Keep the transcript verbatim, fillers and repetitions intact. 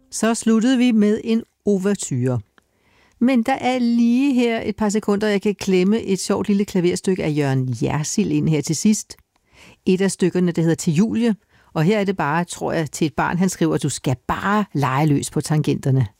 Så sluttede vi med en ouverture. Men der er lige her et par sekunder, jeg kan klemme et sjovt lille klaverstykke af Jørgen Jersild ind her til sidst. Et af stykkerne, det hedder Til Julie, og her er det bare, tror jeg, til et barn, han skriver, at du skal bare lege løs på tangenterne.